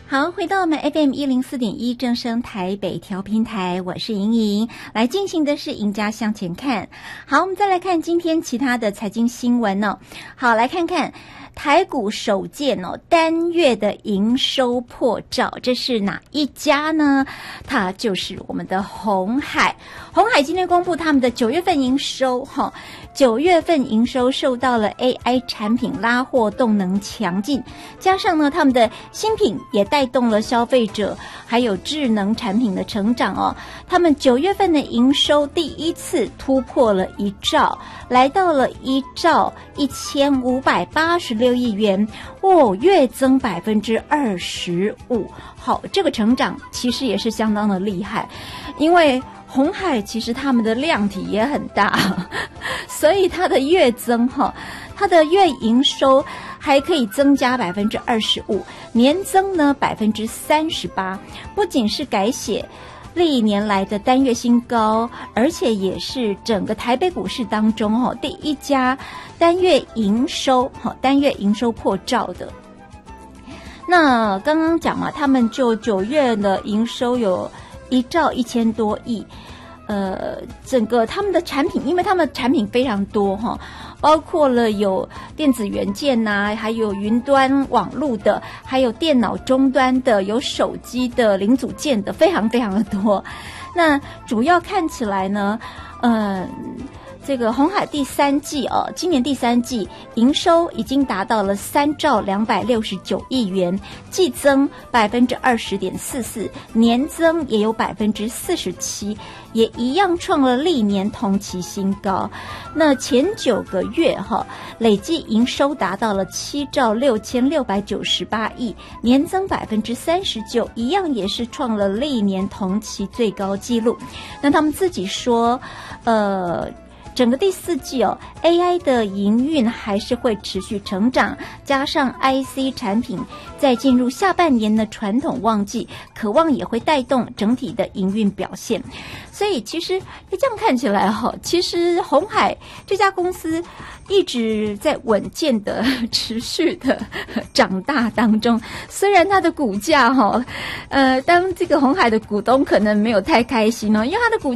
好，回到我们 FM 104.1正声台北调频台，我是莹莹，来进行的是赢家向前看。好，我们再来看今天其他的财经新闻哦。好，来看看台股首见哦，单月的营收破兆，这是哪一家呢？它就是我们的鸿海。鸿海今天公布他们的9月份营收哈，9月份营收受到了 AI 产品拉货动能强劲，加上呢他们的新品也带动了消费者还有智能产品的成长哦。他们9月份的营收第一次突破了1兆，来到了1兆1586亿元哦，月增25%。好，这个成长其实也是相当的厉害，因为鸿海其实他们的量体也很大，所以它的月增它的月营收还可以增加25%，年增呢38%，不仅是改写历年来的单月新高，而且也是整个台北股市当中第一家单月营收破兆的。那刚刚讲嘛，他们就9月的营收有1兆1000多亿，整个他们的产品，因为他们的产品非常多包括了有电子元件呐，还有云端网路的，还有电脑终端的，有手机的零组件的，非常非常的多。那主要看起来呢，这个鸿海第三季今年第三季营收已经达到了3兆269亿元，季增20.44%，年增也有47%，也一样创了历年同期新高。那前9个月累计营收达到了7兆6698亿，年增39%，一样也是创了历年同期最高纪录。那他们自己说整个第4季AI 的营运还是会持续成长，加上 IC 产品在进入下半年的传统旺季，渴望也会带动整体的营运表现。所以其实这样看起来其实鸿海这家公司一直在稳健的持续的长大当中，虽然它的股价当这个鸿海的股东可能没有太开心因为它的股